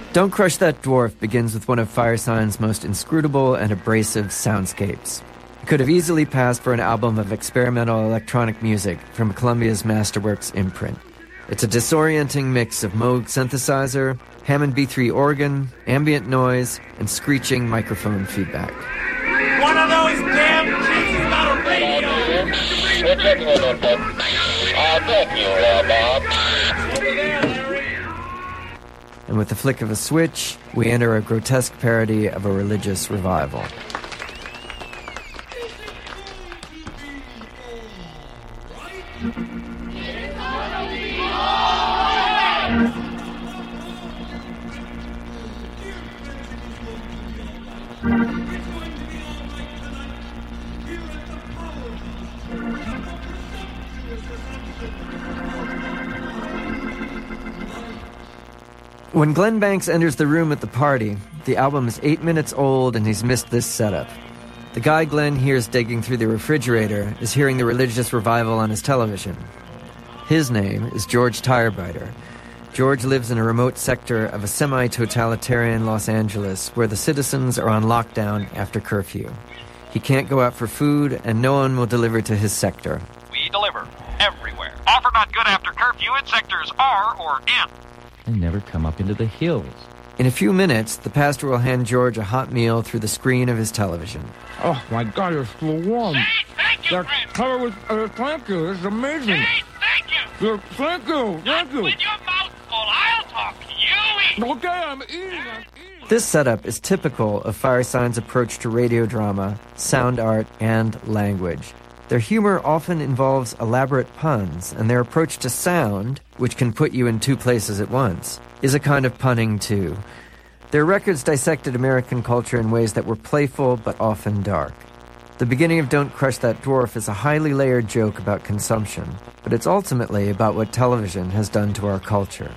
Don't Crush That Dwarf begins with one of Firesign's most inscrutable and abrasive soundscapes. It could have easily passed for an album of experimental electronic music from Columbia's Masterworks imprint. It's a disorienting mix of Moog synthesizer, Hammond B3 organ, ambient noise, and screeching microphone feedback. One of those damn kids is not a radio! I bet you are, Bob. Over there, Larry! And with the flick of a switch, we enter a grotesque parody of a religious revival. When Glenn Banks enters the room at the party, the album is 8 minutes old and he's missed this setup. The guy Glenn hears digging through the refrigerator is hearing the religious revival on his television. His name is George Tirebiter. George lives in a remote sector of a semi-totalitarian Los Angeles where the citizens are on lockdown after curfew. He can't go out for food and no one will deliver to his sector. We deliver everywhere. Offer not good after curfew in sectors R or N. They never come up into the hills. In a few minutes, the pastor will hand George a hot meal through the screen of his television. Oh, my God, you're still warm. Hey, thank you, That friend! cover with, thank you, it's amazing. Hey, thank you! Thank you, thank you. With your mouth full, I'll talk. You eat! Okay, I'm eating. This setup is typical of Firesign's approach to radio drama, sound art, and language. Their humor often involves elaborate puns, and their approach to sound, which can put you in two places at once, is a kind of punning too. Their records dissected American culture in ways that were playful but often dark. The beginning of Don't Crush That Dwarf is a highly layered joke about consumption, but it's ultimately about what television has done to our culture.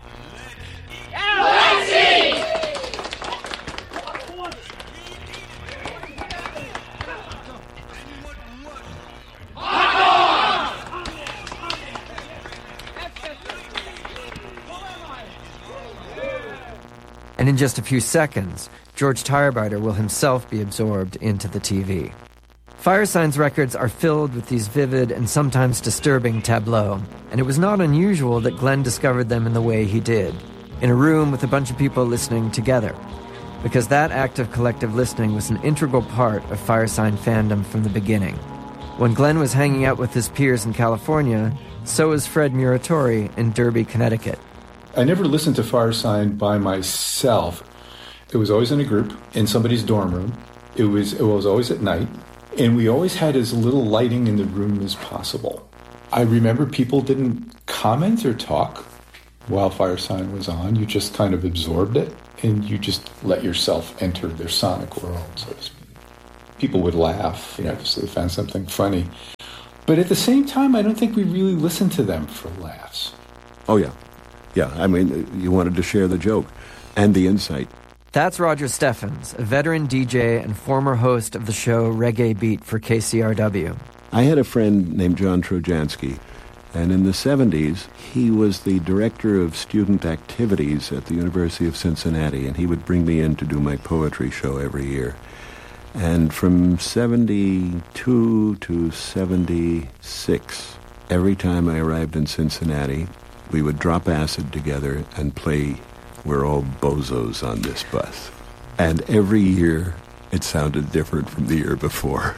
And in just a few seconds, George Tirebiter will himself be absorbed into the TV. Firesign's records are filled with these vivid and sometimes disturbing tableaux, and it was not unusual that Glenn discovered them in the way he did, in a room with a bunch of people listening together, because that act of collective listening was an integral part of Firesign fandom from the beginning. When Glenn was hanging out with his peers in California, so was Fred Muratori in Derby, Connecticut. I never listened to Firesign by myself. It was always in a group, in somebody's dorm room. It was always at night. And we always had as little lighting in the room as possible. I remember people didn't comment or talk while Firesign was on. You just kind of absorbed it, and you just let yourself enter their sonic world, so to speak. People would laugh, because they found something funny. But at the same time, I don't think we really listened to them for laughs. Oh, yeah. Yeah, I mean, you wanted to share the joke and the insight. That's Roger Steffens, a veteran DJ and former host of the show Reggae Beat for KCRW. I had a friend named John Trojansky, and in the 70s, he was the director of student activities at the University of Cincinnati, and he would bring me in to do my poetry show every year. And from 72 to 76, every time I arrived in Cincinnati, we would drop acid together and play We're All Bozos on This Bus. And every year, it sounded different from the year before.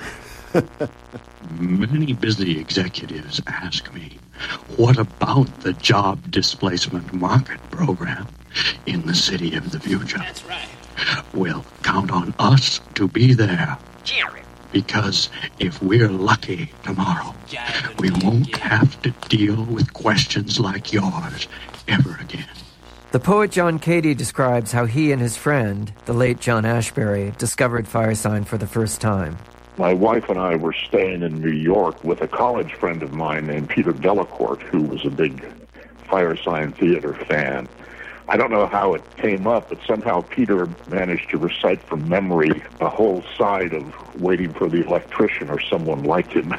Many busy executives ask me, what about the job displacement market program in the city of the future? That's right. Well, count on us to be there. Jerry. Because if we're lucky tomorrow, we won't have to deal with questions like yours ever again. The poet John Cady describes how he and his friend, the late John Ashbery, discovered Firesign for the first time. My wife and I were staying in New York with a college friend of mine named Peter Delacourt, who was a big Firesign Theater fan. I don't know how it came up, but somehow Peter managed to recite from memory a whole side of Waiting for the Electrician or someone like him.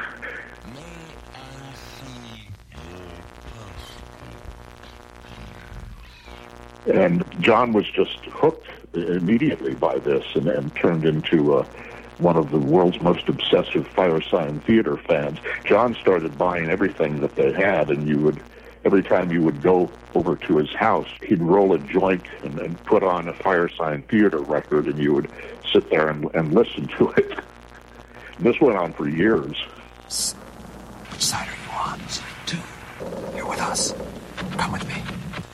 And John was just hooked immediately by this and turned into one of the world's most obsessive Firesign Theater fans. John started buying everything that they had, and every time you would go over to his house, he'd roll a joint and put on a Firesign Theater record, and you would sit there and listen to it. This went on for years. Which side are you on? Side 2. You're with us. Come with me.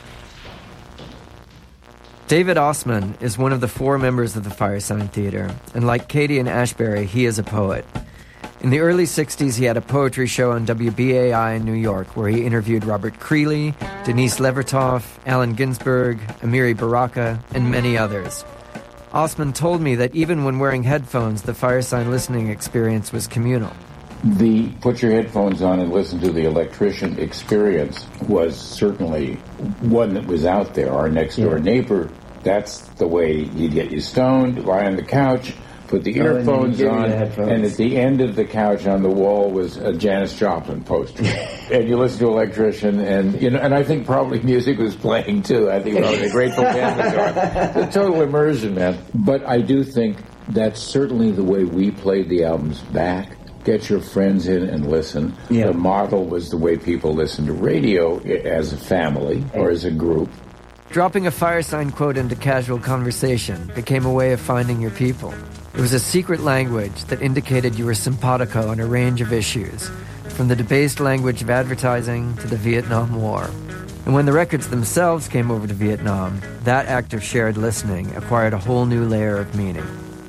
David Ossman is one of the 4 members of the Firesign Theater, and like Katie and Ashbury, he is a poet. In the early 60s, he had a poetry show on WBAI in New York where he interviewed Robert Creeley, Denise Levertov, Allen Ginsberg, Amiri Baraka, and many others. Ossman told me that even when wearing headphones, the Firesign listening experience was communal. The put your headphones on and listen to the electrician experience was certainly one that was out there. Our next-door neighbor, that's the way you get you stoned, lie on the couch, put the earphones on, and at the end of the couch on the wall was a Janis Joplin poster. And you listen to electrician, and and I think probably music was playing too. I think probably the Grateful Dead was going. The total immersion, man. But I do think that's certainly the way we played the albums back. Get your friends in and listen. Yeah. The model was the way people listened to radio as a family or as a group. Dropping a Firesign quote into casual conversation became a way of finding your people. It was a secret language that indicated you were simpatico on a range of issues, from the debased language of advertising to the Vietnam War. And when the records themselves came over to Vietnam, that act of shared listening acquired a whole new layer of meaning.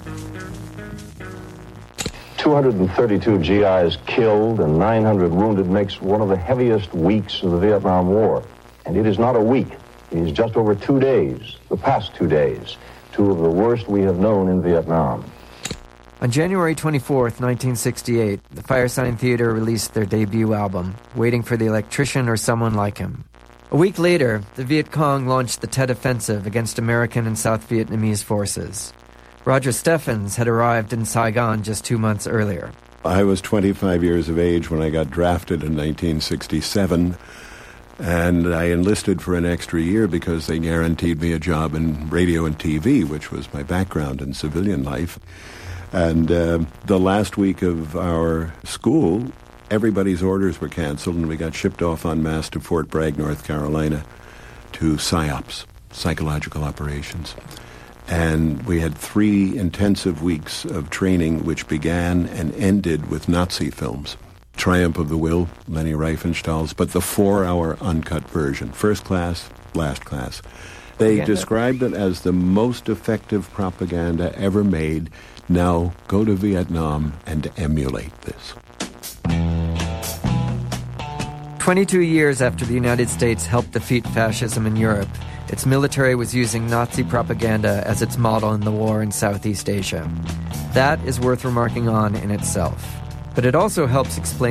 232 GIs killed and 900 wounded makes one of the heaviest weeks of the Vietnam War. And it is not a week. It is just over 2 days, the past 2 days, 2 of the worst we have known in Vietnam. On January 24th, 1968, the Firesign Theater released their debut album, Waiting for the Electrician or Someone Like Him. A week later, the Viet Cong launched the Tet Offensive against American and South Vietnamese forces. Roger Steffens had arrived in Saigon just 2 months earlier. I was 25 years of age when I got drafted in 1967, and I enlisted for an extra year because they guaranteed me a job in radio and TV, which was my background in civilian life. And the last week of our school, everybody's orders were canceled, and we got shipped off en masse to Fort Bragg, North Carolina, to PSYOPs, psychological operations. And we had 3 intensive weeks of training, which began and ended with Nazi films. Triumph of the Will, Leni Riefenstahl's, but the 4-hour uncut version. First class, last class. They described it as the most effective propaganda ever made. Now go to Vietnam and emulate this. 22 years after the United States helped defeat fascism in Europe, its military was using Nazi propaganda as its model in the war in Southeast Asia. That is worth remarking on in itself. But it also helps explain